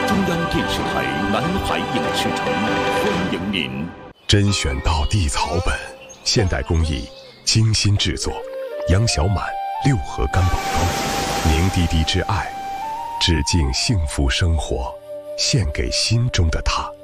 中央电视台南海影视城欢迎您。 甄选道地草本，现代工艺，精心制作。杨小满六合干宝装，凝滴滴之爱，致敬幸福生活，献给心中的他。